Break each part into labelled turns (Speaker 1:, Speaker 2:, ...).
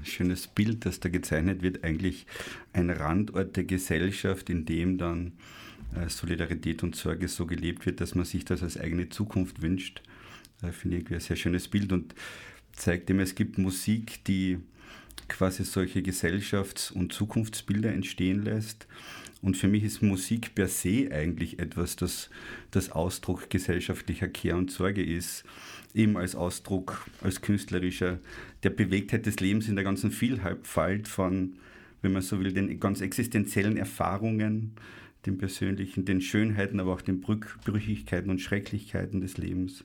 Speaker 1: schönes Bild, das da gezeichnet wird, eigentlich ein Randort der Gesellschaft, in dem dann Solidarität und Sorge so gelebt wird, dass man sich das als eigene Zukunft wünscht. Finde ich irgendwie ein sehr schönes Bild und zeigt eben, es gibt Musik, die quasi solche Gesellschafts- und Zukunftsbilder entstehen lässt. Und für mich ist Musik per se eigentlich etwas, das Ausdruck gesellschaftlicher Care und Sorge ist, eben als Ausdruck, als künstlerischer, der Bewegtheit des Lebens in der ganzen Vielfalt von, wenn man so will, den ganz existenziellen Erfahrungen, den persönlichen, den Schönheiten, aber auch den Brüchigkeiten und Schrecklichkeiten des Lebens,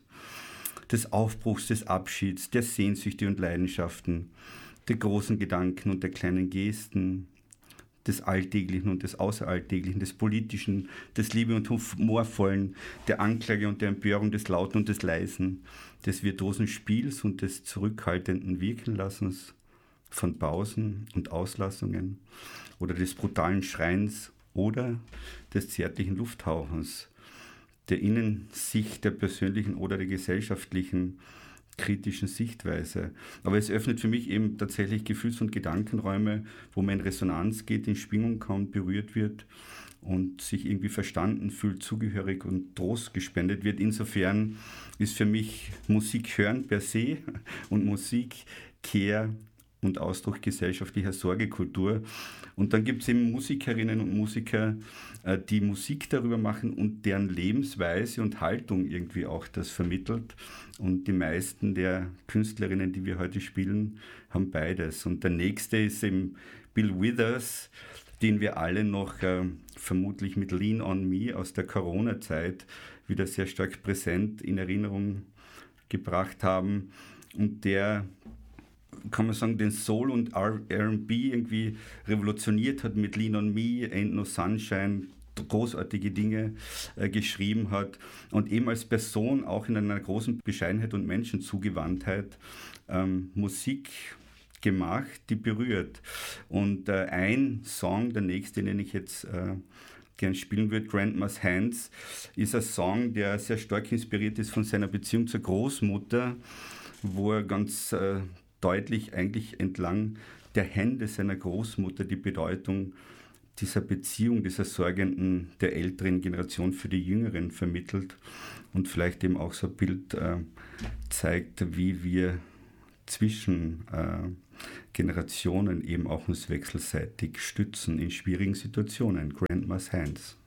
Speaker 1: des Aufbruchs, des Abschieds, der Sehnsüchte und Leidenschaften, der großen Gedanken und der kleinen Gesten, des Alltäglichen und des Außeralltäglichen, des Politischen, des Liebe- und Humorvollen, der Anklage und der Empörung, des Lauten und des Leisen, des virtuosen Spiels und des zurückhaltenden Wirkenlassens, von Pausen und Auslassungen oder des brutalen Schreins oder des zärtlichen Lufthauchens, der Innensicht der persönlichen oder der gesellschaftlichen kritischen Sichtweise. Aber es öffnet für mich eben tatsächlich Gefühls- und Gedankenräume, wo man in Resonanz geht, in Schwingung kommt, berührt wird und sich irgendwie verstanden fühlt, zugehörig und Trost gespendet wird. Insofern ist für mich Musik hören per se und Musik Care und Ausdruck gesellschaftlicher Sorgekultur. Und dann gibt es eben Musikerinnen und Musiker, die Musik darüber machen und deren Lebensweise und Haltung irgendwie auch das vermittelt. Und die meisten der Künstlerinnen, die wir heute spielen, haben beides. Und der nächste ist eben Bill Withers, den wir alle noch vermutlich mit Lean on Me aus der Corona-Zeit wieder sehr stark präsent in Erinnerung gebracht haben. Und der, kann man sagen, den Soul und R&B irgendwie revolutioniert hat mit Lean on Me, Ain't No Sunshine, großartige Dinge geschrieben hat und eben als Person auch in einer großen Bescheidenheit und Menschenzugewandtheit Musik gemacht, die berührt. Und ein Song, der nächste, den ich jetzt gern spielen würde, Grandma's Hands, ist ein Song, der sehr stark inspiriert ist von seiner Beziehung zur Großmutter, wo er ganz deutlich eigentlich entlang der Hände seiner Großmutter die Bedeutung dieser Beziehung, dieser sorgenden, der älteren Generation für die Jüngeren vermittelt und vielleicht eben auch so ein Bild zeigt, wie wir zwischen Generationen eben auch uns wechselseitig stützen in schwierigen Situationen. Grandma's Hands.